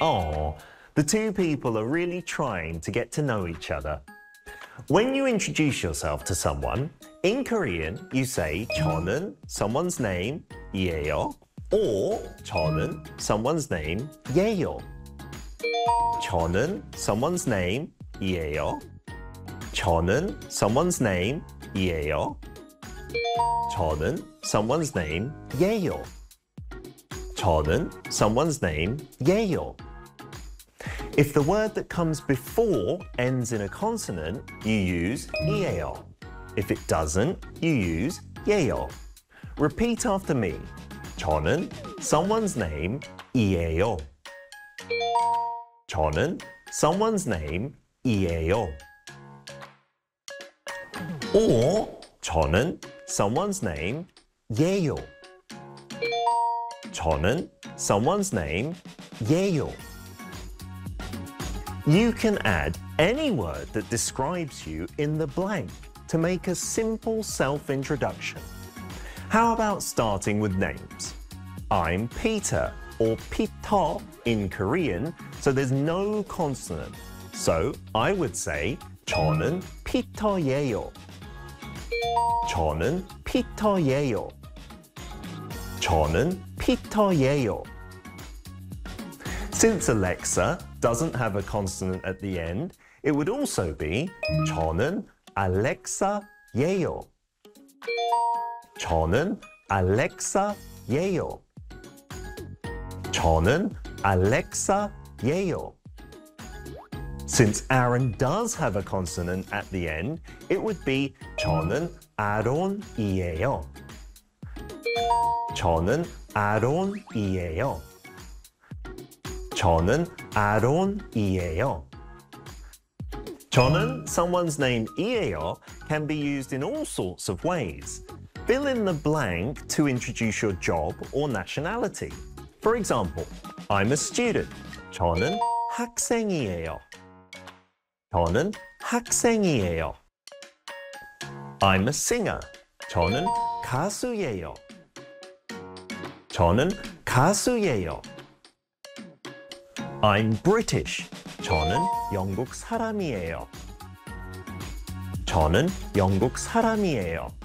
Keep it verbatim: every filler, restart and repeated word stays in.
Oh, the two people are really trying to get to know each other. When you introduce yourself to someone, in Korean, you say 저는 someone's name, 이에요, or 저는 someone's name, 예요. 저는 someone's name, 이에요. 저는 someone's name, 이에요. 저는 someone's name, 예요. 저는 someone's name, 예요. If the word that comes before ends in a consonant, you use 이에요. If it doesn't, you use 예요. Repeat after me. 저는 someone's name, 이에요. 저는 someone's name, 이에요. Or 저는 someone's name, 예요. 저는 someone's name, 예요. You can add any word that describes you in the blank to make a simple self-introduction. How about starting with names? I'm Peter, or Peter in Korean, so there's no consonant. So I would say 저는 피터예요. 저는 피터예요. 저는 피터예요. Since Alexa doesn't have a consonant at the end, it would also be 저는 알렉사예요. 저는 알렉사예요. 저는 알렉사예요. Since Aaron does have a consonant at the end, it would be 저는 아론이에요. 저는 아론이에요. 저는 아론이에요. 저는 someone's name 이에요 can be used in all sorts of ways. Fill in the blank to introduce your job or nationality. For example, I'm a student. 저는 학생이에요. 저는 학생이에요. I'm a singer. 저는 가수예요. 저는 가수예요. I'm British. 저는 영국 사람이에요. 저는 영국 사람이에요.